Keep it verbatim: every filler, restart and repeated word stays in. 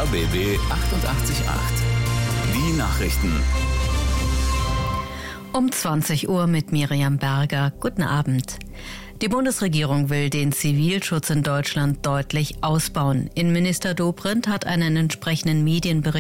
R B B achtundachtzig Komma acht. Die Nachrichten. Um zwanzig Uhr mit Miriam Berger. Guten Abend. Die Bundesregierung will den Zivilschutz in Deutschland deutlich ausbauen. Innenminister Dobrindt hat einen entsprechenden Medienbericht